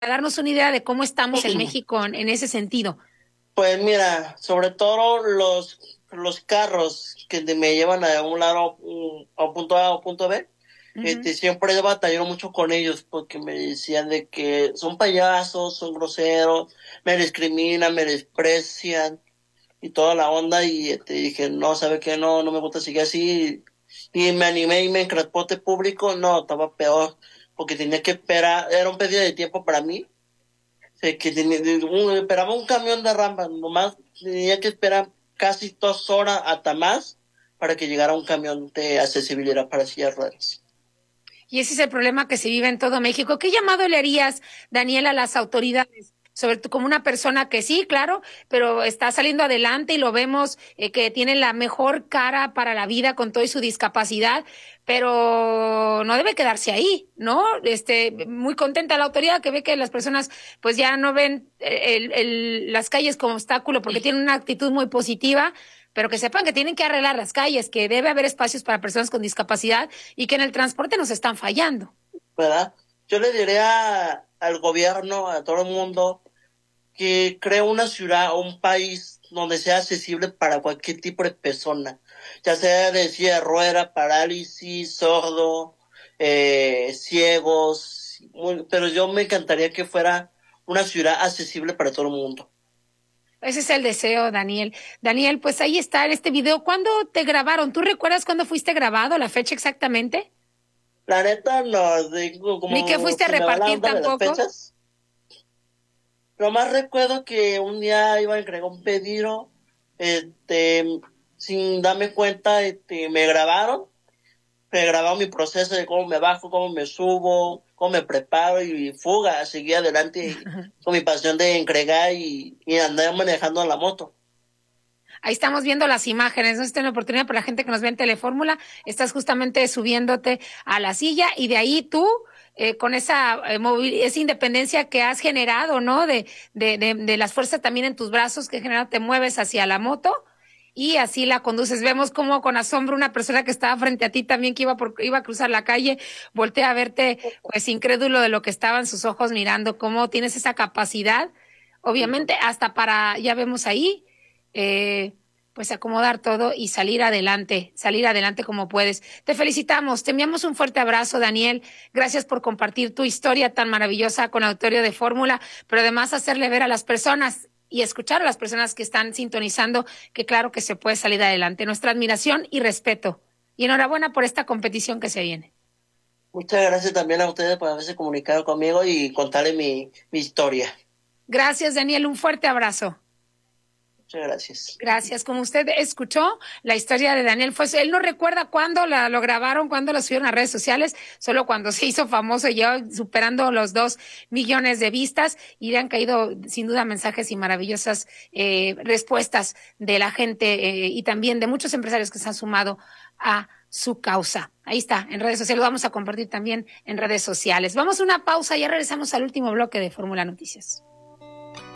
darnos una idea de cómo estamos en México en ese sentido. Pues mira, sobre todo los carros que me llevan a un lado, a un punto A o punto B, Ujú. siempre he batallado mucho con ellos porque me decían de que son payasos, son groseros, me discriminan, me desprecian y toda la onda y dije, no, ¿sabe qué? No, no me gusta seguir así y me animé y me en transporte público, no, estaba peor porque tenía que esperar, era un pedido de tiempo para mí que esperaba un camión de rampa, nomás tenía que esperar casi 2 horas hasta más para que llegara un camión de accesibilidad para sillas de ruedas. Y ese es el problema que se vive en todo México. ¿Qué llamado le harías, Daniel, a las autoridades? Sobre todo como una persona que sí, claro, pero está saliendo adelante y lo vemos que tiene la mejor cara para la vida con todo y su discapacidad, pero no debe quedarse ahí, ¿no? Muy contenta la autoridad que ve que las personas pues ya no ven las calles como obstáculo porque tienen una actitud muy positiva, pero que sepan que tienen que arreglar las calles, que debe haber espacios para personas con discapacidad y que en el transporte nos están fallando. ¿Verdad? Yo le diría al gobierno, a todo el mundo, que cree una ciudad o un país donde sea accesible para cualquier tipo de persona, ya sea de silla de rueda, parálisis, sordo, ciegos, pero yo me encantaría que fuera una ciudad accesible para todo el mundo. Ese es el deseo, Daniel. Daniel, pues ahí está en este video. ¿Cuándo te grabaron? ¿Tú recuerdas cuándo fuiste grabado, la fecha exactamente? La neta, no, digo, Ni que como fuiste a se me va la repartir onda de las tampoco. fechas. Nomás recuerdo que un día iba a entregar un pedido, este, sin darme cuenta, me grabaron mi proceso de cómo me bajo, cómo me subo, cómo me preparo y fuga, seguí adelante con mi pasión de entregar y andar manejando la moto. Ahí estamos viendo las imágenes. No es la oportunidad para la gente que nos ve en Telefórmula. Estás justamente subiéndote a la silla y de ahí tú, con esa independencia que has generado, ¿no? De las fuerzas también en tus brazos que generado, te mueves hacia la moto y así la conduces. Vemos cómo con asombro una persona que estaba frente a ti también que iba a cruzar la calle, voltea a verte, pues incrédulo de lo que estaban sus ojos mirando, cómo tienes esa capacidad. Obviamente, hasta para, ya vemos ahí, eh, pues acomodar todo y salir adelante como puedes. Te felicitamos, te enviamos un fuerte abrazo, Daniel. Gracias por compartir tu historia tan maravillosa con Auditorio de Fórmula, pero además hacerle ver a las personas y escuchar a las personas que están sintonizando que claro que se puede salir adelante. Nuestra admiración y respeto. Y enhorabuena por esta competición que se viene. Muchas gracias también a ustedes por haberse comunicado conmigo y contarle mi historia. Gracias, Daniel. Un fuerte abrazo. Muchas gracias. Gracias. Como usted escuchó, la historia de Daniel fue, él no recuerda cuándo lo grabaron, cuándo lo subieron a redes sociales, solo cuando se hizo famoso y ya superando los 2 millones de vistas y le han caído sin duda mensajes y maravillosas respuestas de la gente y también de muchos empresarios que se han sumado a su causa. Ahí está, en redes sociales, lo vamos a compartir también en redes sociales. Vamos a una pausa, ya regresamos al último bloque de Fórmula Noticias.